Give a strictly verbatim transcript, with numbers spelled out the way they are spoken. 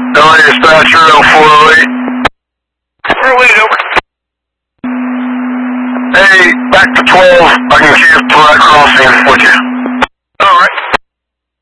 L A dispatcher, L four oh eight. four oh eight, over. Hey, back to twelve. I can see his plane.